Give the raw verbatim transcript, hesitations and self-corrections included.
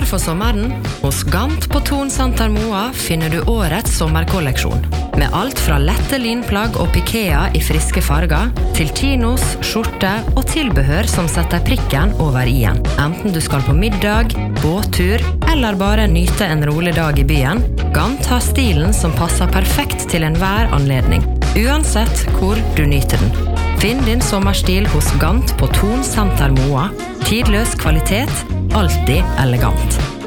for sommeren? Hos Gant på Thon Santer Moa finner du årets sommerkolleksjon. Med alt fra lette linplagg og pikea i friske farger, til chinos, skjorte og tilbehør som setter prikken over i-en. Enten du skal på middag, båttur, eller bare nyte en rolig dag i byen, Gant har stilen som passer perfekt til enhver anledning, uansett hvor du nyter den. Finn din sommerstil hos Gant på Thon Santer Moa. Tidløs kvalitet, alltid elegant.